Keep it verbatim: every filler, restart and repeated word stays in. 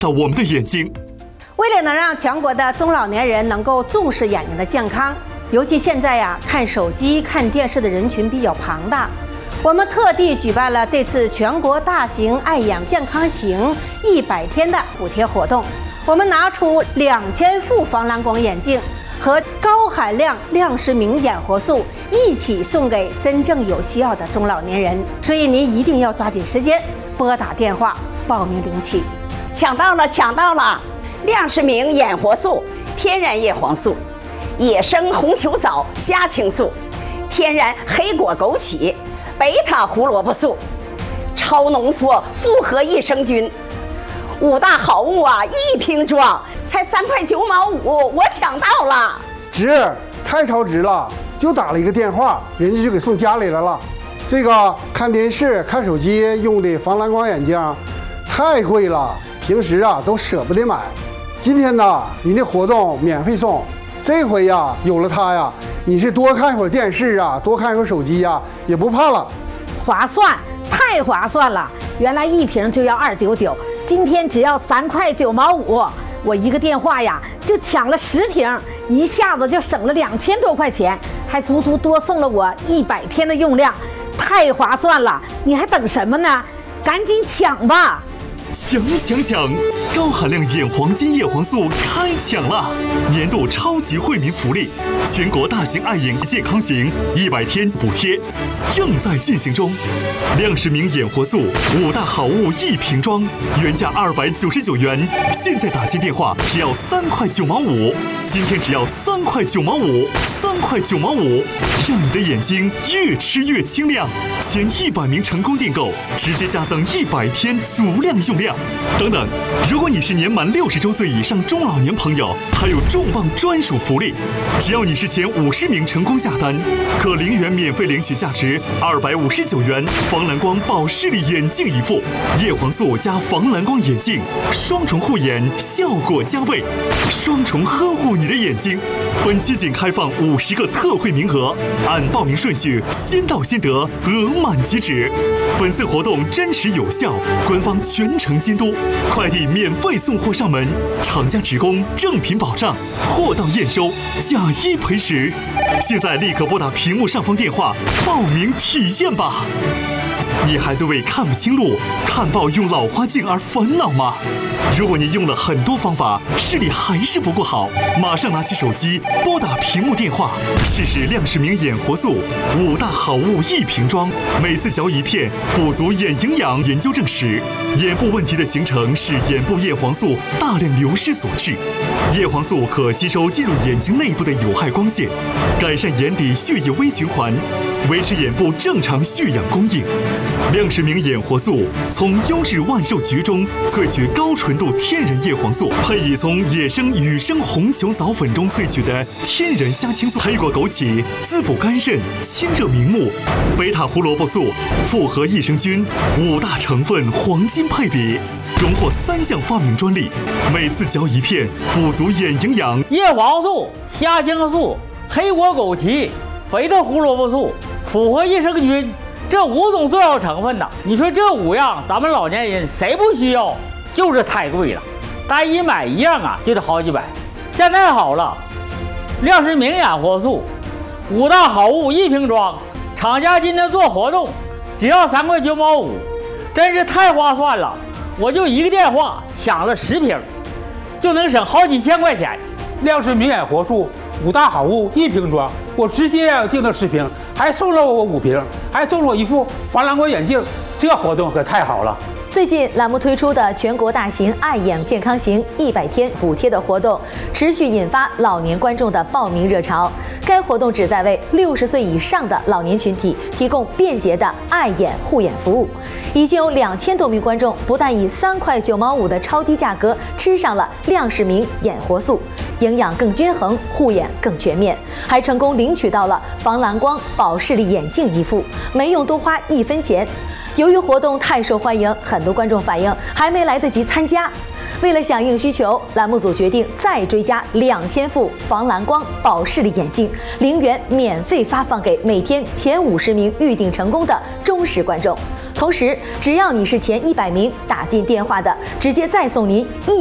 到我们的眼睛。 为了能让全国的中老年人能够重视眼睛的健康，尤其现在呀，看手机、看电视的人群比较庞大，我们特地举办了这次全国大型爱眼健康行一百天的补贴活动。我们拿出两千副防蓝光眼镜和高含量亮视明眼活素一起送给真正有需要的中老年人，所以您一定要抓紧时间拨打电话报名领取。 抢到了，抢到了！亮视明眼活素，天然叶黄素，野生红球藻虾青素，天然黑果枸杞，贝塔胡萝卜素，超浓缩复合益生菌，五大好物啊，一瓶装才三块九毛五，我抢到了！ 值，太超值了！就打了一个电话，人家就给送家里来了。这个看电视、看手机用的防蓝光眼镜太贵了，平时啊都舍不得买。今天呢，您的活动免费送，这回呀有了它呀，你是多看会儿电视啊，多看一会儿手机呀，也不怕了。 划算，太划算了！原来一瓶就要二九九，今天只要三块九毛五，我一个电话呀就抢了十瓶，一下子就省了两千多块钱，还足足多送了我一百天的用量，太划算了！你还等什么呢？赶紧抢吧！ 抢抢抢！高含量眼黄金叶黄素开抢了！年度超级惠民福利，全国大型爱眼健康行一百天补贴正在进行中。亮视明眼活素五大好物一瓶装，原价二百九十九元，现在打进电话只要三块九毛五，今天只要三块九毛五，三块九毛五，让你的眼睛越吃越清亮。前一百名成功订购，直接加赠一百天足量用量。等等，如果你是年满六十周岁以上中老年朋友，还有重磅专属福利，只要你是前五十名成功下单，可零元免费领取价值二百五十九元防蓝光保视力眼镜一副，叶黄素加防蓝光眼镜，双重护眼，效果加倍，双重呵护你的眼睛。本期仅开放五十个特惠名额，按报名顺序先到先得，额满即止。本次活动真实有效，官方全程监督，快递免费送货上门，厂家直供，正品保障，货到验收，假一赔十。现在立刻拨打屏幕上方电话报名体验吧！你还在为看不清路、看报用老花镜而烦恼吗？如果你用了很多方法，视力还是不够好，马上拿起手机拨打屏幕电话，试试亮视明眼活素五大好物一瓶装，每次嚼一片，补足眼营养。研究证实，眼部问题的形成是眼部叶黄素大量流失所致。叶黄素可吸收进入眼睛内部的有害光线，改善眼底血液微循环，维持眼部正常血氧供应。亮视明眼活素从优质万寿菊中萃取高纯度天然叶黄素，配以从野生野生红球藻粉中萃取的天然虾青素，黑果枸杞滋补肝肾、清热明目，贝塔胡萝卜素复合益生菌，五大成分黄金配比，荣获三项发明专利。每次嚼一片，补足眼营养。 叶黄素、虾青素、黑果枸杞、肥的胡萝卜素、复合益生菌。这五种重要成分呢，你说这五样咱们老年人谁不需要？就是太贵了，单一买一样啊就得好几百。现在好了，亮视明眼活素五大好物一瓶装，厂家今天做活动只要三块九毛五，真是太划算了。我就一个电话抢了十瓶，就能省好几千块钱。 亮视明眼活素五大好物一瓶装，我直接订了十瓶，还送了我五瓶，还送了我一副防蓝光眼镜，这活动可太好了。 最近栏目推出的全国大型爱眼健康行一百天补贴的活动，持续引发老年观众的报名热潮。该活动旨在为六十岁以上的老年群体提供便捷的爱眼护眼服务。已经有两千多名观众不但以三块九毛五的超低价格吃上了亮视明眼活素，营养更均衡，护眼更全面，还成功领取到了防蓝光保视力眼镜一副，没用多花一分钱。由于活动太受欢迎，很多观众反映还没来得及参加。为了响应需求，栏目组决定再追加两千副防蓝光保视力眼镜，零元免费发放给每天前五十名预订成功的忠实观众。 同时，只要你是前一百名打进电话的，直接再送您一。